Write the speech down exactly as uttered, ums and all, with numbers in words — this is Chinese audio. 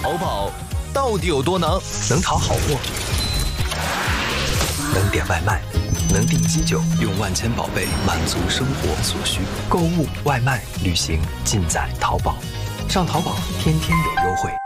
淘宝到底有多能？能淘好货，能点外卖，能订机酒，用万千宝贝满足生活所需。购物、外卖、旅行，尽在淘宝。上淘宝，天天有优惠。